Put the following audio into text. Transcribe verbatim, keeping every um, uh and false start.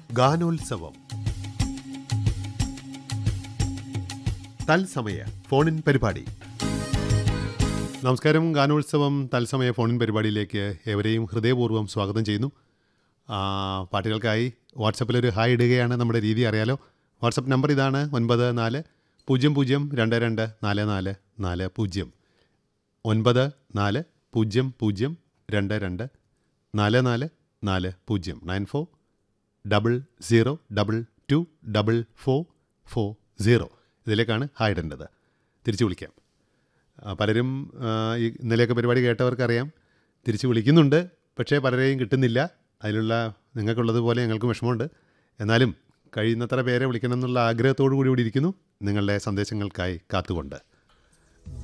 ഗാനോത്സവം തത്സമയ ഫോണിൻ പരിപാടി. നമസ്കാരം. ഗാനോത്സവം തത്സമയ ഫോണിൻ പരിപാടിയിലേക്ക് ഏവരെയും ഹൃദയപൂർവ്വം സ്വാഗതം ചെയ്യുന്നു. പാട്ടുകൾക്കായി വാട്സപ്പിലൊരു ഹായ് ഇടുകയാണ് നമ്മുടെ രീതി, അറിയാലോ. വാട്സപ്പ് നമ്പർ ഇതാണ്: ഒൻപത് നാല് പൂജ്യം പൂജ്യം രണ്ട് രണ്ട് നാല് നാല് നാല് പൂജ്യം. ഒൻപത് നാല് പൂജ്യം പൂജ്യം രണ്ട് രണ്ട് നാല് നാല് നാല് പൂജ്യം. Nine four double zero double two double four four zero. ഇതിലേക്കാണ് hi ഇടേണ്ടത്. തിരിച്ചു വിളിക്കാം. പലരും ഈ ഇന്നലെയൊക്കെ പരിപാടി കേട്ടവർക്കറിയാം, തിരിച്ചു വിളിക്കുന്നുണ്ട്, പക്ഷേ പലരെയും കിട്ടുന്നില്ല. അതിലുള്ള നിങ്ങൾക്കുള്ളതുപോലെ ഞങ്ങൾക്കും വിഷമമുണ്ട്. എന്നാലും കഴിയുന്നത്ര പേരെ വിളിക്കണം എന്നുള്ള ആഗ്രഹത്തോടു കൂടി കൂടി ഇരിക്കുന്നു, നിങ്ങളുടെ സന്ദേശങ്ങൾക്കായി കാത്തുകൊണ്ട്.